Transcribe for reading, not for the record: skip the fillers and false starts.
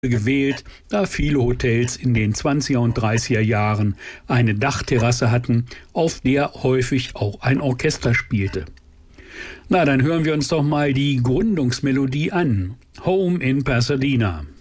gewählt, da viele Hotels in den 20er und 30er Jahren eine Dachterrasse hatten, auf der häufig auch ein Orchester spielte. Na, dann hören wir uns doch mal die Gründungsmelodie an. Home in Pasadena.